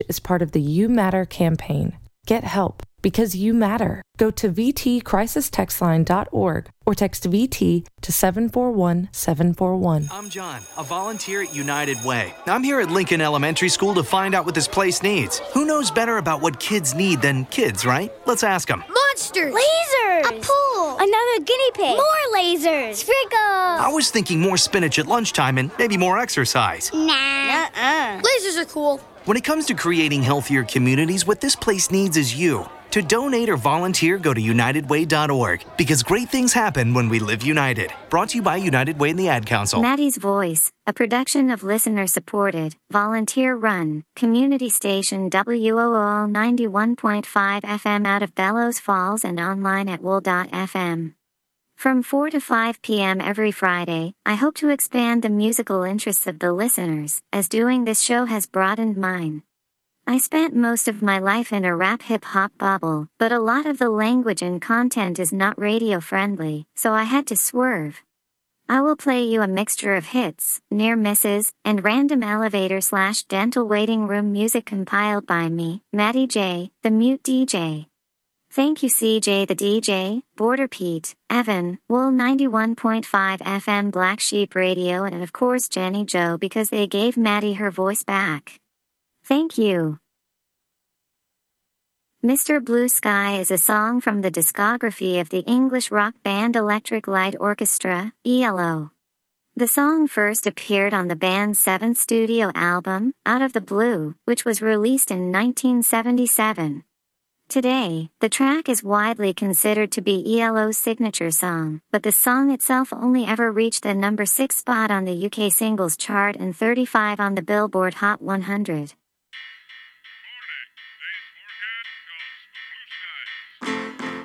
is part of the You Matter campaign. Get help because you matter. Go to vtcrisistextline.org or text VT to 741-741. I'm John, a volunteer at United Way. I'm here at Lincoln Elementary School to find out what this place needs. Who knows better about what kids need than kids, right? Let's ask them. Monsters! Lasers! A pool! Another guinea pig! More lasers! Sprinkles! I was thinking more spinach at lunchtime and maybe more exercise. Nah. Lasers are cool. When it comes to creating healthier communities, what this place needs is you. To donate or volunteer, go to unitedway.org because great things happen when we live united. Brought to you by United Way and the Ad Council. Maddie's Voice, a production of listener-supported, volunteer-run, community station WOOL 91.5 FM out of Bellows Falls and online at wool.fm. From 4 to 5 p.m. every Friday, I hope to expand the musical interests of the listeners, as doing this show has broadened mine. I spent most of my life in a rap hip-hop bubble, but a lot of the language and content is not radio-friendly, so I had to swerve. I will play you a mixture of hits, near misses, and random elevator/dental waiting room music compiled by me, Maddie J, the Mute DJ. Thank you CJ the DJ, Border Pete, Evan, Wool 91.5 FM Black Sheep Radio and of course Jenny Joe because they gave Maddie her voice back. Thank you. Mr. Blue Sky is a song from the discography of the English rock band Electric Light Orchestra, ELO. The song first appeared on the band's seventh studio album, Out of the Blue, which was released in 1977. Today, the track is widely considered to be ELO's signature song, but the song itself only ever reached the number 6 spot on the UK singles chart and 35 on the Billboard Hot 100.